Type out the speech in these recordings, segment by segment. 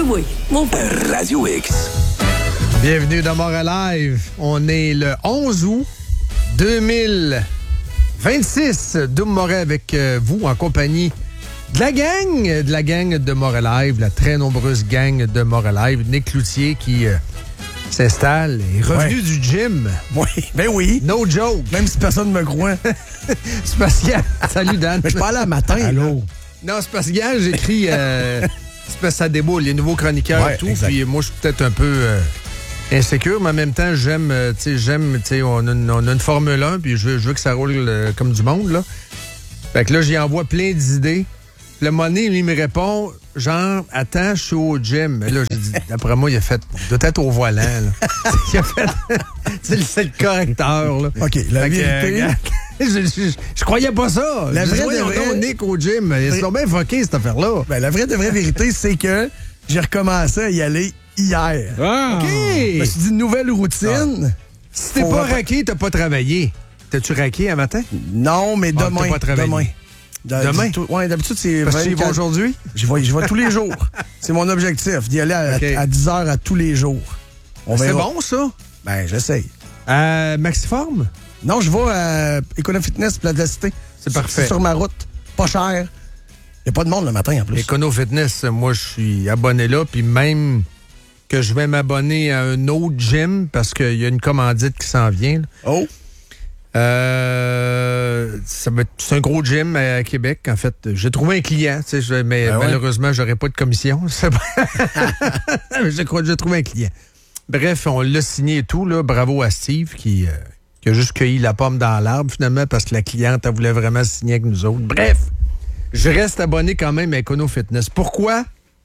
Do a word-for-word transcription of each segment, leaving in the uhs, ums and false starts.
oui, mon Radio X. Bienvenue dans Montréal Live. On est le onze août deux mille vingt-six. Doom Moret avec euh, vous en compagnie de la gang, de la gang de Montréal Live, la très nombreuse gang de Montréal Live. Nick Cloutier qui euh, s'installe est revenu ouais. du gym. Oui, ben oui. No joke. Même si personne ne me croit. C'est parce que... Salut Dan. Mais je parle à matin. Allô. Non, c'est parce que hier, j'écris... Euh, c'est parce que ça déboule, les nouveaux chroniqueurs ouais, et tout. Exact. Puis moi, je suis peut-être un peu... Euh, insécure, mais en même temps, j'aime, euh, tu sais, j'aime, tu sais, on, on a une Formule un, puis je veux, je veux que ça roule euh, comme du monde, là. Fait que là, j'y envoie plein d'idées. Puis le moment donné, lui, il me répond, genre, attends, je suis au gym. Mais là, j'ai dit, d'après moi, il a fait, doit être au volant, là. Il a fait, c'est, c'est le correcteur, là. OK, la fait vérité... Que, euh, je, je, je croyais pas ça. La je vraie dis, de vraie... Nick au gym. Ils sont bien fuckés, cette affaire-là. Ben, la vraie de vraie vérité, c'est que j'ai recommencé à y aller hier. Ah! OK! Je me suis dit, une nouvelle routine. Ah. Si t'es pas raqué, t'as pas travaillé. T'as-tu raqué un matin? Non, mais ah, demain. T'as pas travaillé. Demain. Demain? Oui, d'habitude, c'est Parce que tu y vas aujourd'hui? Je vais, je vais tous les jours. C'est mon objectif, d'y aller à, okay. à, à dix heures à tous les jours. On c'est verra. Bon, ça? Ben, j'essaye. Euh, Maxiform? Non, je vais à Econo-Fitness, Place de la Cité. C'est parfait. C'est sur ma route. Pas cher. Il n'y a pas de monde le matin, en plus. Econo-Fitness, moi, je suis abonné là, puis même que je vais m'abonner à un autre gym parce qu'il y a une commandite qui s'en vient. Là. Oh! Euh, ça va être, c'est un gros gym à Québec, en fait. J'ai trouvé un client, tu sais, mais ben malheureusement, ouais. j'aurais pas de commission. je crois que j'ai trouvé un client. Bref, on l'a signé et tout, là. Bravo à Steve qui, euh, qui a juste cueilli la pomme dans l'arbre, finalement, parce que la cliente, elle voulait vraiment signer avec nous autres. Bref, je reste abonné quand même à Econo Fitness. Pourquoi?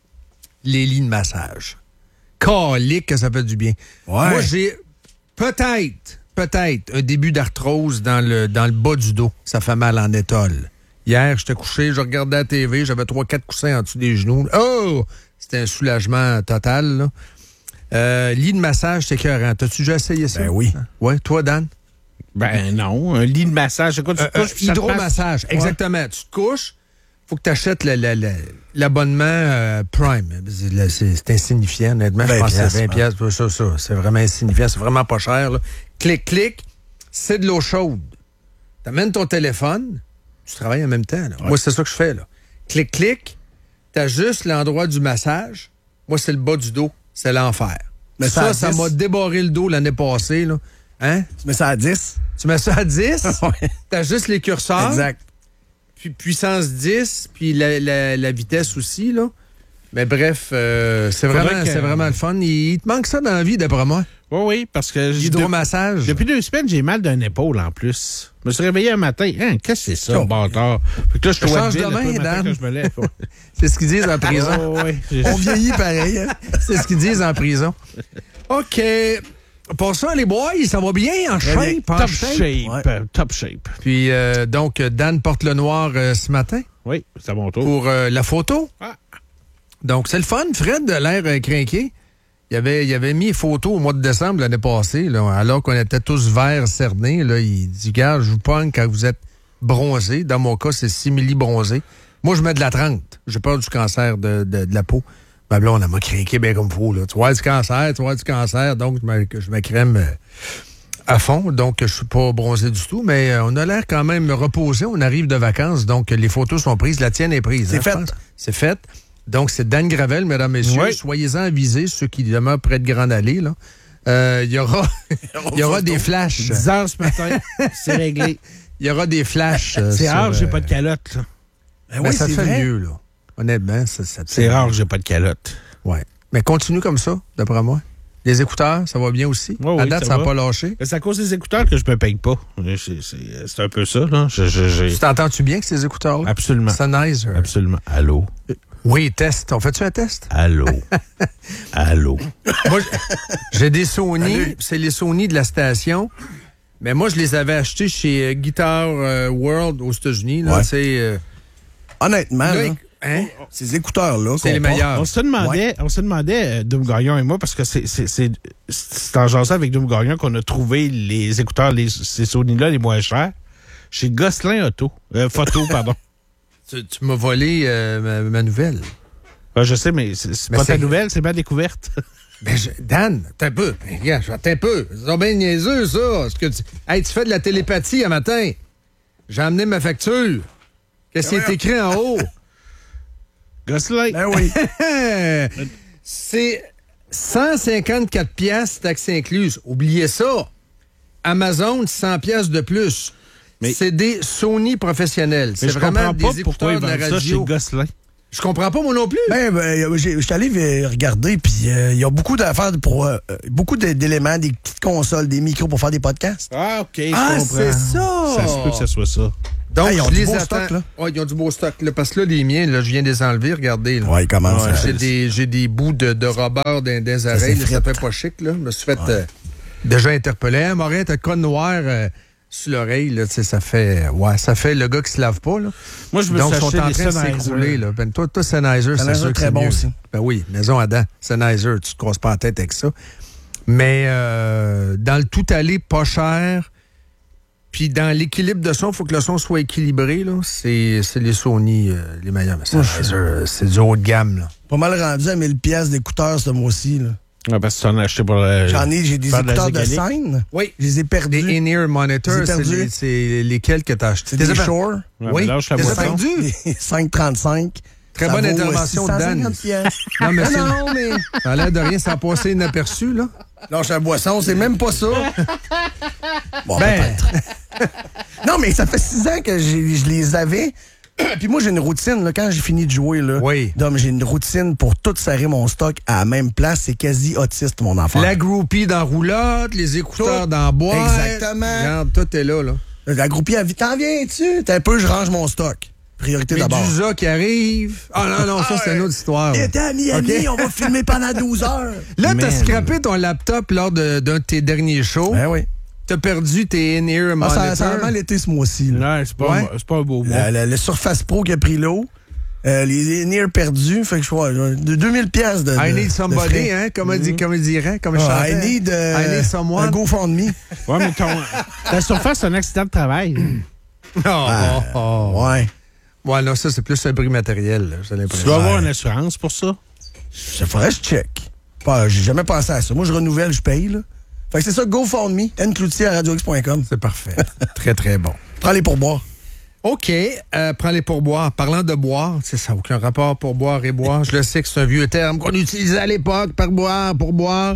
Les lits de massage. Calique que ça fait du bien. Ouais. Moi, j'ai peut-être... Peut-être un début d'arthrose dans le, dans le bas du dos. Ça fait mal en étole. Hier, j'étais couché, je regardais la T V, j'avais trois quatre coussins en dessous des genoux. Oh! C'était un soulagement total, là. Euh, lit de massage, c'est écœurant. T'as-tu déjà essayé ça? Ben oui. Ouais, toi, Dan? Ben non. Un lit de massage, c'est quoi? Tu te euh, couches? Euh, hydromassage, exactement. Ouais. Tu te couches, faut que tu achètes le, le, le, l'abonnement euh, Prime. C'est, c'est insignifiant, honnêtement. Je pense que c'est vingt piastres. Ça, ça, c'est vraiment insignifiant. C'est vraiment pas cher, là. Clic, clic, c'est de l'eau chaude. T'amènes ton téléphone, tu travailles en même temps. Là. Ouais. Moi, c'est ça que je fais. Là. Clic, clic, t'ajustes l'endroit du massage. Moi, c'est le bas du dos. C'est l'enfer. Mais ça, ça m'a débarré le dos l'année passée. Là. Hein? Tu mets ça à dix. Tu mets ça à dix, ouais. T'ajustes les curseurs. Exact. Puis puissance dix, puis la, la, la vitesse aussi, là. Mais bref, euh, c'est, vraiment, que... c'est vraiment le fun. Il, il te manque ça dans la vie, d'après moi. Oui, oui, parce que... L'hydromassage. Depuis deux semaines, j'ai mal d'une épaule, en plus. Je me suis réveillé un matin. Hein, qu'est-ce que c'est ça, oh. bâtard? Fait que là, je te change demain, Dan. Que je me lève. C'est ce qu'ils disent en prison. Oh, oui. On vieillit pareil. Hein? C'est ce qu'ils disent en prison. OK. Pour ça, les boys, ça va bien en shape? Top shape. shape ouais. Top shape. Puis, euh, donc, Dan porte le noir euh, ce matin. Oui, c'est à mon tour. Pour euh, la photo. Ah. Donc, c'est le fun. Fred a l'air euh, crinqué. Il avait, il avait mis une photo au mois de décembre l'année passée, là, alors qu'on était tous verts cernés. Là, il dit, gars, je vous pogne quand vous êtes bronzés. Dans mon cas, c'est simili bronzé. Moi, je mets de la trente. J'ai peur du cancer de, de, de la peau. Ben là, on a m'a craqué bien comme fou. Là. Tu vois du cancer, tu vois du cancer. Donc, je me, je me crème euh, à fond. Donc, je suis pas bronzé du tout. Mais euh, on a l'air quand même reposé. On arrive de vacances. Donc, les photos sont prises. La tienne est prise. C'est hein, fait. C'est fait. Donc, c'est Dan Gravel, mesdames, messieurs. Oui. Soyez-en avisés, ceux qui demeurent près de Grande Allée. Il euh, y aura, y aura des flashs. dix heures ce matin, c'est réglé. Il y aura des flashs. Euh, c'est rare que j'ai euh... pas de calotte. Là. Ben oui, ben, ça fait vrai. Mieux, là. Honnêtement, ça, ça c'est rare que j'ai pas de calotte. Ouais. Mais continue comme ça, d'après moi. Les écouteurs, ça va bien aussi. Oh, à oui, date, ça n'a pas lâché. C'est à cause des écouteurs que je me paye pas. C'est, c'est, c'est un peu ça, là. Je, je, je... Tu t'entends-tu bien que ces écouteurs-là? Absolument. Sennheiser. Absolument. Allô? Oui, test. On fait-tu un test? Allô? Allô? Moi, j'ai des Sony. Allô? C'est les Sony de la station. Mais moi, je les avais achetés chez Guitar World aux États-Unis. Là, ouais. c'est, euh... Honnêtement, là, là, hein? ces écouteurs-là, c'est les meilleurs. On se demandait, ouais. on se demandait, euh, Doom Gagnon et moi, parce que c'est, c'est, c'est, c'est en jasant avec Doom Gagnon qu'on a trouvé les écouteurs, les, ces Sony-là, les moins chers, chez Gosselin Auto. Euh, photo, pardon. Tu, tu m'as volé euh, ma, ma nouvelle. Ah, je sais, mais c'est, c'est Mais pas c'est- ta nouvelle, c'est ma découverte. Ben, je- Dan, t'as un peu. Ben, regarde, j'attends un peu. C'est bien niaiseux, ça. Est-ce que tu... Hey, tu fais de la télépathie un matin. J'ai amené ma facture. Qu'est-ce qui est écrit en haut? Gosselin. Ben oui. C'est cent cinquante-quatre piastres, taxes incluses. Oubliez ça. Amazon, cent piastres de plus. Mais- c'est des Sony professionnels. Mais C'est je vraiment comprends pas des pourquoi écouteurs ils de la vendent ça chez radio. Gosselin. Je comprends pas, moi non plus. Ben, ben je suis allé euh, regarder, puis euh, il y a beaucoup d'affaires pour. Euh, beaucoup de- d'éléments, des petites consoles, des micros pour faire des podcasts. Ah, OK, je Ah, comprends. c'est ça! Ça se peut que ça soit ça. Donc, Ah, ils ont je du les beau attends. stock, là. Ouais, ils ont du beau stock, là, parce que là, les miens, là, je viens de les enlever, regardez. Là. Ouais, comment ça? J'ai des, j'ai des bouts de, de rubber dans des oreilles, là, ça s'effrite. fait pas chic, là. Je me suis fait euh, déjà interpeller. Hein, Morin, t'as le code noir euh, sur l'oreille, là, tu sais, ça fait... Ouais, ça fait le gars qui se lave pas, là. Moi, je me Donc, suis ils sont en acheté train des de s'écrouler, Sennheiser. là. Ben, toi, toi, Sennheiser, c'est Sennheiser, sûr que très c'est bon mieux. aussi. Ben oui, maison à dents. Sennheiser, tu te casses pas la tête avec ça. Mais euh, dans le tout aller pas cher, puis dans l'équilibre de son, il faut que le son soit équilibré, là. C'est, c'est les Sony, euh, les meilleurs. Mais Sennheiser, euh, c'est du haut de gamme, là. Pas mal rendu à mille piastres d'écouteurs ce mois-ci. là. Ah, parce que tu en as acheté pour le... J'en ai, j'ai des faire de la écouteurs de zégalée. scène. Oui. Je les ai perdus. Des in-ear monitors, J'ai c'est, perdu. les- c'est lesquels que t'as acheté? C'est T'es des pas- Shure. Ouais, Oui, mais lâche la t'es boisson. perdu? Des cinq trente-cinq. Très Ça bonne vaut, euh, intervention de six cent Dan. cinquante piastres. Non, mais Ah c'est- non, mais... Ça a l'air de rien sans passer inaperçu, là. Lâche la boisson, c'est même pas ça. Bon, Ben. peut-être. Non, mais ça fait six ans que j'ai- je les avais. Puis moi, j'ai une routine, là, quand j'ai fini de jouer, là. Oui. Donc, j'ai une routine pour tout serrer mon stock à la même place. C'est quasi autiste, mon enfant. La groupie dans roulotte, les écouteurs Tout. dans la boîte. Exactement. Regarde, tout est là, là. La groupie, elle dit, t'en viens-tu? T'as un peu, je range mon stock. Priorité d'abord. Médusa qui arrive. Ah non, non, ça, c'est une autre histoire. T'es à Miami, OK. on va filmer pendant douze heures. Là, t'as Man. scrappé ton laptop lors de- d'un de tes derniers shows. Ben oui. T'as perdu tes in-ear Ah, monitors. ça, ça a mal été ce mois-ci. là. Non, c'est pas, Ouais. un- c'est pas un beau mot. La- la- le Surface Pro qui a pris l'eau. Euh, les in-ears perdus. Fait que je crois, de deux mille piastres de, de I need de somebody, frais. hein, comme, on dit, comme il dirait, comme je Ah, I chantais. need, euh, I need someone. un GoFundMe. Ouais, mais ton, ta surface, c'est un accident de travail. Oh, oh, oh. Ouais. Ouais, non, ça, c'est plus un bris matériel, là, j'ai Tu l'impression. dois avoir une assurance pour ça. Ça faudrait que je check. Pas, j'ai jamais pensé à ça. Moi, je renouvelle, je paye, là. Fait que c'est ça, GoFundMe, n cloutier à radio x point com. C'est parfait. Très, très bon. Prends les pourboires. OK, euh, prends les pourboires. Parlant de boire, c'est ça, aucun rapport pour boire et boire. Je le sais que c'est un vieux terme qu'on utilisait à l'époque, par boire, pour boire.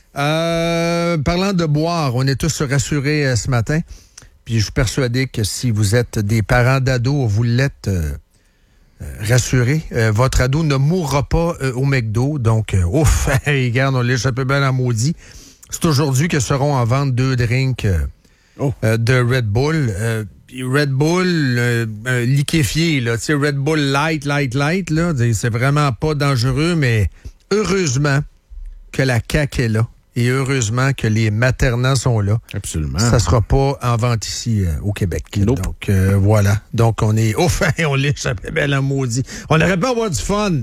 Euh, parlant de boire, on est tous rassurés euh, ce matin. Puis je suis persuadé que si vous êtes des parents d'ados, vous l'êtes euh, euh, rassurés. Euh, votre ado ne mourra pas euh, au McDo. Donc, euh, ouf, regarde, on l'a échappé bien en maudit. C'est aujourd'hui que seront en vente deux drinks euh, Oh. euh, de Red Bull. Euh, puis Red Bull euh, euh, liquéfié, là. Tu sais, Red Bull light, light, light, là. C'est vraiment pas dangereux, mais heureusement que la C A Q est là. Et heureusement que les maternants sont là. Absolument. Ça sera pas en vente ici euh, au Québec. Nope. Donc, euh, voilà. Donc, on est... Ouf, on l'échappait belle en maudit. On aurait pu avoir du fun.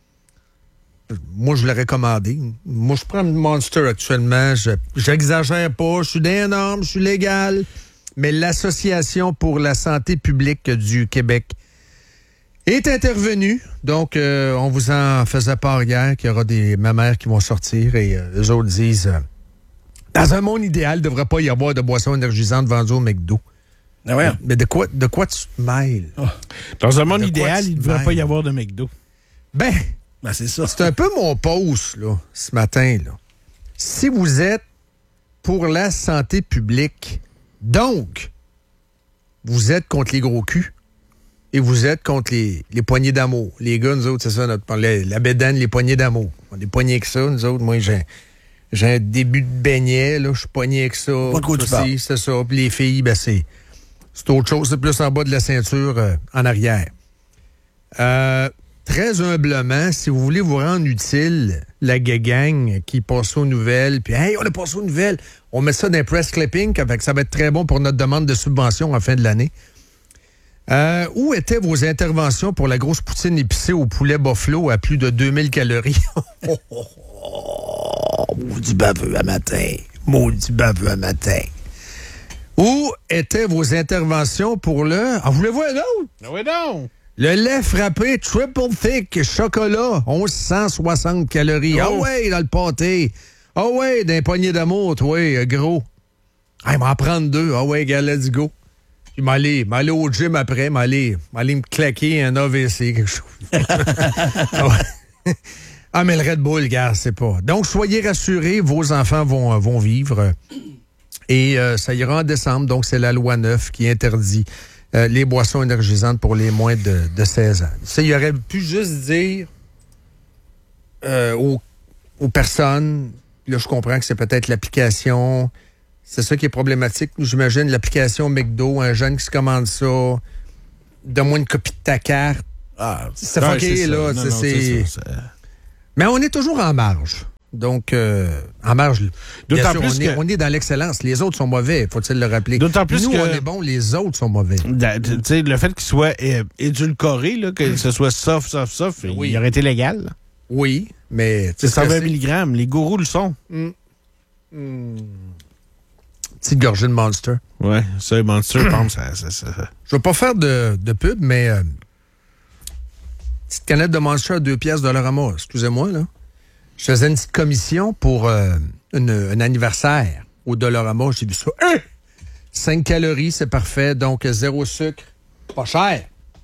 Moi, je l'aurais commandé. Moi, je prends le Monster actuellement. Je, j'exagère pas. Je suis d'un norme, je suis légal. Mais l'Association pour la santé publique du Québec est intervenue. Donc, euh, on vous en faisait part hier qu'il y aura des mamères qui vont sortir et euh, eux autres disent euh, dans un monde idéal, il ne devrait pas y avoir de boissons énergisantes vendues au McDo. Ah ouais. Mais de quoi, de quoi tu te mêles? Dans un monde De quoi idéal, tu il ne te devrait pas mêles? y avoir de McDo. Ben, Ben, c'est ça. c'est un peu mon pause, là, ce matin, là. Si vous êtes pour la santé publique, donc, vous êtes contre les gros culs et vous êtes contre les, les poignées d'amour. Les gars, nous autres, c'est ça, notre, la, la bédane, les poignées d'amour. On est poignés que ça, nous autres. Moi, j'ai, j'ai un début de beignet, là, je suis poigné avec ça. Pas de quoi tu Ça, parles. c'est, c'est ça. Puis les filles, ben, c'est, c'est autre chose. C'est plus en bas de la ceinture, euh, en arrière. Euh... Très humblement, si vous voulez vous rendre utile, la gang qui passe aux nouvelles, puis hey, on a passé aux nouvelles, on met ça dans les press clipping, fait que ça va être très bon pour notre demande de subvention en fin de l'année. Euh, où étaient vos interventions pour la grosse poutine épicée au poulet buffalo à plus de deux mille calories? Oh, oh, oh, maudit baveux à matin. Maudit baveux à matin. Où étaient vos interventions pour le... Ah, vous voulez voir un autre? Ah oui, non! Le lait frappé triple thick chocolat, mille cent soixante calories. Ah oh. ouais, dans le pâté. Ah oh ouais, d'un poignet d'amour, toi, gros. Ah, il m'en prendre deux. Ah ouais, gars, let's go. Puis m'aller, m'aller au gym après, m'aller, m'aller me claquer un A V C, quelque chose. ah, ouais. ah, mais le Red Bull, gars, c'est pas. Donc, soyez rassurés, vos enfants vont, vont vivre. Et euh, ça ira en décembre. Donc, c'est la loi neuf qui interdit euh, les boissons énergisantes pour les moins de, de seize ans. Ça, il aurait pu juste dire euh, aux, aux personnes, là, je comprends que c'est peut-être l'application. C'est ça qui est problématique. J'imagine l'application McDo, un jeune qui se commande ça, donne-moi une copie de ta carte. Ah, c'est ouais, fucké, c'est là. Non, c'est, non, c'est... c'est ça, c'est... Mais on est toujours en marge. Donc, euh, en marge, d'autant sûr, plus on, que... est, on est dans l'excellence. Les autres sont mauvais, faut-il le rappeler. D'autant plus Nous, que... on est bons, les autres sont mauvais. Tu sais, le fait qu'il soit é- édulcoré, là, que ce soit soft, soft, soft, oui. Il aurait été légal. Oui, mais... C'est cent vingt milligrammes. Les gourous le sont. Mm. Mm. Petite gorgée de Monster. Ouais, ça, Monster, je pense, ça, ça, ça... Je veux pas faire de, de pub, mais... Euh, petite canette de Monster à deux piastres de Dollarama. Excusez-moi, là. Je faisais une petite commission pour euh, une, un anniversaire au Dollarama. J'ai vu ça. Hein? cinq calories, c'est parfait. Donc, zéro sucre. Pas cher.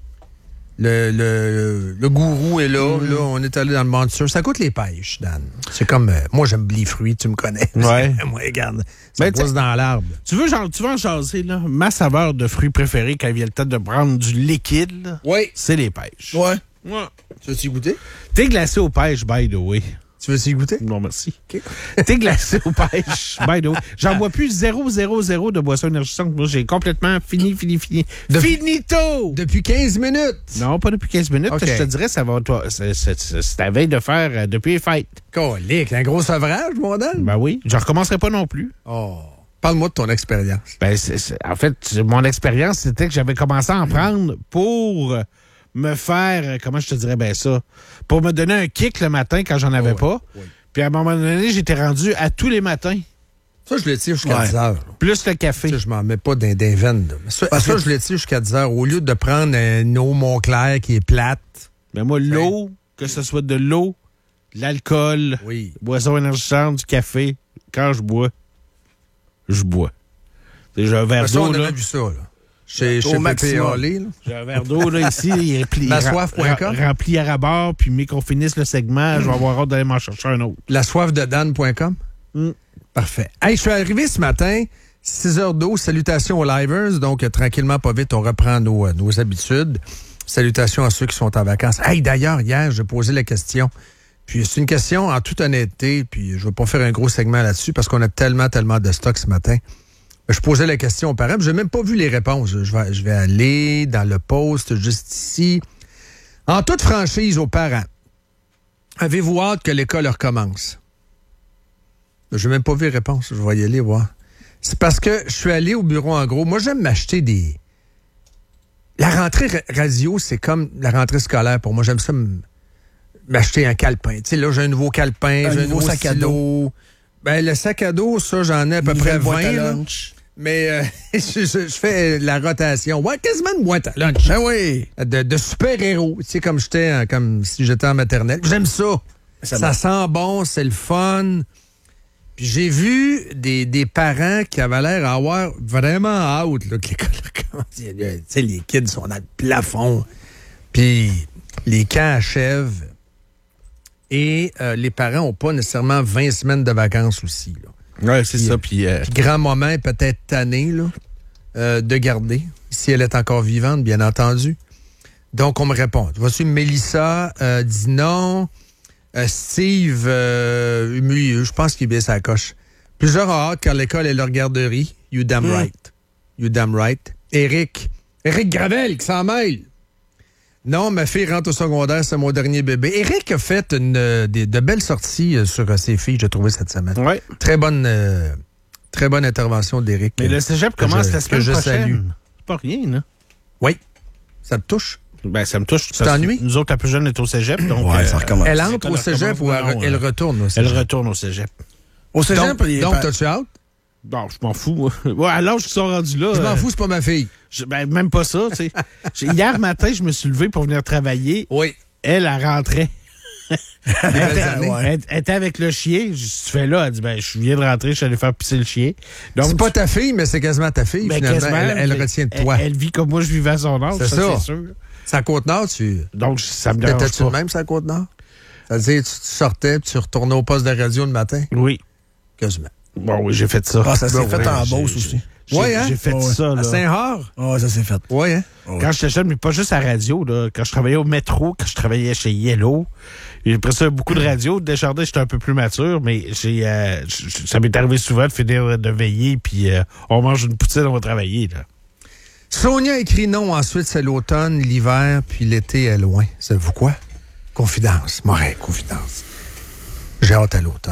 Le, le, le gourou est là. Mm. Là, on est allé dans le Monster. Ça coûte les pêches, Dan. C'est comme... Euh, moi, j'aime les fruits, tu me connais. Ouais. moi, regarde. Ça ben, pousse dans l'arbre. Tu veux, genre, tu veux en jaser, là? Ma saveur de fruits préférée quand il vient le temps de prendre du liquide, là, oui. c'est les pêches. Ouais. Ouais. Tu veux-tu goûter? T'es glacé aux pêches, by the way. Tu veux s'y goûter? Non, merci. Okay. T'es glacé aux pêches. by the way. J'en bois plus zéro zéro zéro de boisson énergisante. Moi, j'ai complètement fini, fini, fini. Depuis, Finito! Depuis quinze minutes. Non, pas depuis quinze minutes. Okay. Je te dirais, ça va, toi, c'est, c'est, c'est ta veille de faire euh, depuis les fêtes. Colique, un gros sevrage, mon Dan? Ben oui. Je recommencerai pas non plus. Oh. Parle-moi de ton expérience. Ben, c'est, c'est, en fait, mon expérience, c'était que j'avais commencé à en prendre pour me faire, comment je te dirais bien ça, pour me donner un kick le matin quand j'en avais oh, pas. Oui. Puis à un moment donné, j'étais rendu à tous les matins. Ça, je le tire jusqu'à ouais. dix heures. Plus le café. Ça, je m'en mets pas dans des veines. Là. Ça, ça que... je le tire jusqu'à dix heures. Au lieu de prendre une eau Montclair qui est plate. Mais moi, l'eau, que ce soit de l'eau, de l'alcool, oui. boisson énergisante, du café, quand je bois, je bois. J'ai un verre d'eau, on là. a vu ça, là. Chez, chez Pépé Harley, là. J'ai un verre d'eau, là, ici. Il est rempli, la soif point com. Ra- rempli à rabord, puis mais qu'on finisse le segment, mm. je vais avoir hâte d'aller m'en chercher un autre. La soif de Dan point com. Mm. Parfait. Hey, je suis arrivé ce matin, six heures douze, salutations aux livers. Donc, euh, tranquillement, pas vite, on reprend nos, euh, nos habitudes. Salutations à ceux qui sont en vacances. Hey, d'ailleurs, hier, j'ai posé la question. Puis, c'est une question en toute honnêteté, puis je veux pas faire un gros segment là-dessus parce qu'on a tellement, tellement de stock ce matin. Je posais la question aux parents, je n'ai même pas vu les réponses. Je vais, je vais aller dans le post juste ici. En toute franchise aux parents, avez-vous hâte que l'école recommence? Je n'ai même pas vu les réponses. Je vais y aller voir. C'est parce que je suis allé au bureau en gros. Moi, j'aime m'acheter des... La rentrée radio, c'est comme la rentrée scolaire pour moi. J'aime ça m'acheter un calepin. Tu sais, là, j'ai un nouveau calepin, un j'ai un nouveau nouveau sac à dos. Ben, le sac à dos, ça, j'en ai à peu près vingt. Là. Mais euh, je, je, je fais la rotation. Ouais, quasiment une boîte à lunch. Ben oui. De, de super-héros. Tu sais, comme j'étais, comme si j'étais en maternelle. J'aime ça. Ça, ça sent bon, c'est le fun. Puis j'ai vu des, des parents qui avaient l'air d'avoir vraiment hâte là, que l'école recommence. Tu sais, les kids sont dans le plafond. Puis les camps achèvent. Et euh, les parents n'ont pas nécessairement vingt semaines de vacances aussi. Là. Oui, c'est puis, ça. Puis, euh... puis grand-maman est peut-être tannée là, euh, de garder, si elle est encore vivante, bien entendu. Donc, on me répond. Voici Mélissa euh, dit non. Euh, Steve, euh, lui, je pense qu'il baisse sa coche. Plusieurs ont hâte car l'école est leur garderie. You damn mm. right. You damn right. Éric. Éric Gravel qui s'en mêle. Non, ma fille rentre au secondaire, c'est mon dernier bébé. Éric a fait une, euh, des, de belles sorties euh, sur euh, ses filles, j'ai trouvé cette semaine. Ouais. Très bonne, euh, très bonne intervention d'Éric. Mais euh, le cégep commence je, la semaine que je prochaine. Salue. C'est pas rien, là. Oui. Ça te touche? Ben, ça me touche. Tu t'ennuies? Nous autres, la plus jeune est au cégep, donc... Ouais, euh, ça recommence. Elle entre au cégep ou elle, elle retourne au cégep? Elle retourne au cégep. Au cégep? Donc, donc t'as-tu hâte? Non, je m'en fous. Ouais, à l'âge qu'ils sont rendus là. Je m'en euh, fous, c'est pas ma fille. je- ben, même pas ça, tu sais. J'ai- Hier matin, je me suis levé pour venir travailler. Oui. Elle, elle rentrait. Elle belles était, années. elle- elle était avec le chien. Je dis, tu fais là? Elle dit, ben, je viens de rentrer, je suis allé faire pisser le chien. Donc, C'est pas ta fille, mais c'est quasiment ta fille, ben, finalement. quasiment, elle, elle puis retient de elle- toi. Elle, vit comme moi, je vivais à son âge. C'est ça, ça. c'est sûr. C'est à Côte-Nord, tu... Donc, ça me dérange T'étais-tu pas. de même, c'est à Côte-Nord? C'est-à-dire, tu, tu sortais, puis tu retournais au poste de radio le matin? Oui. Quasiment. Bon, oui, j'ai fait ça. Ah, ça s'est Ben fait oui, en j'ai- Beauce j'ai- aussi. J'ai Ouais, hein? j'ai fait Ouais. ça, À là. Saint-Hort? Ah, ça s'est fait. Oui, hein? Quand j'étais jeune, mais pas juste à la radio, là. Quand je travaillais au métro, quand je travaillais chez Yellow, j'ai pris ça beaucoup de radio. Desjardins, j'étais un peu plus mature, mais j'ai, euh, j- j- ça m'est arrivé souvent de finir de veiller, puis euh, on mange une poutine, on va travailler, là. Sonia écrit non, ensuite c'est l'automne, l'hiver, puis l'été est loin. Savez-vous quoi? Confidence. Morin, confidence. J'ai hâte à l'automne.